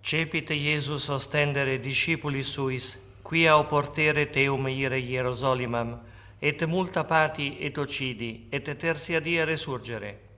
Cepite Iesus ostendere discipulis suis, quia oportere teum ire Hierosolimam, et multa pati et occidi, et tertia dia resurgere.